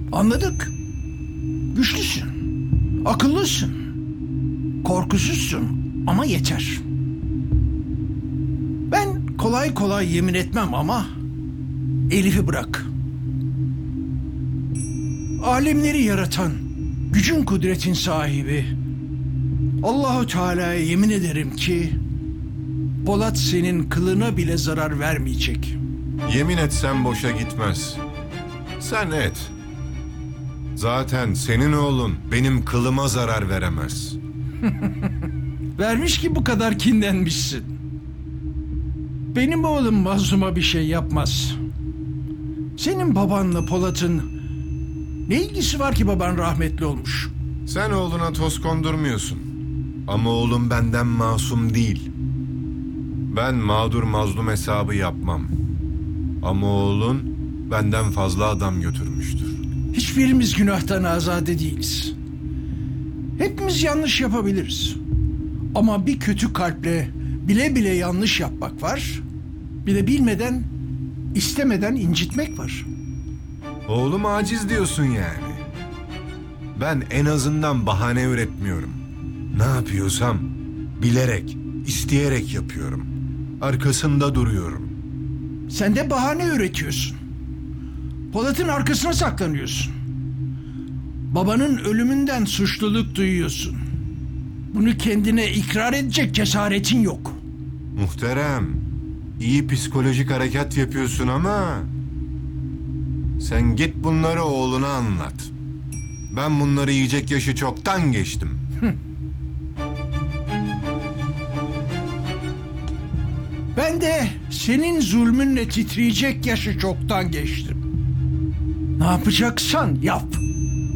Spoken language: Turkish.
Anladık. Güçlüsün. Akıllısın. Korkusuzsun ama yeter. Ben kolay kolay yemin etmem ama Elif'i bırak. Alemleri yaratan, gücün kudretin sahibi Allahu Teala'ya yemin ederim ki Polat senin kılına bile zarar vermeyecek. Yemin etsem boşa gitmez. Sen et. Zaten senin oğlun benim kılıma zarar veremez. Vermiş ki bu kadar kinlenmişsin. Benim oğlum mazluma bir şey yapmaz. Senin babanla Polat'ın ne ilgisi var ki baban rahmetli olmuş? Sen oğluna toz kondurmuyorsun. Ama oğlum benden masum değil. Ben mağdur mazlum hesabı yapmam. Ama oğlun benden fazla adam götürmüştür. Hiçbirimiz günahtan azade değiliz. Hepimiz yanlış yapabiliriz. Ama bir kötü kalple bile bile yanlış yapmak var. Bir de bilmeden, istemeden incitmek var. Oğlum aciz diyorsun yani. Ben en azından bahane üretmiyorum. Ne yapıyorsam bilerek, isteyerek yapıyorum. Arkasında duruyorum. Sen de bahane üretiyorsun. Polat'ın arkasına saklanıyorsun. Babanın ölümünden suçluluk duyuyorsun. Bunu kendine ikrar edecek cesaretin yok. Muhterem, iyi psikolojik harekat yapıyorsun ama sen git bunları oğluna anlat. Ben bunları yiyecek yaşı çoktan geçtim. Ben de senin zulmünle titreyecek yaşı çoktan geçtim. Ne yapacaksan yap.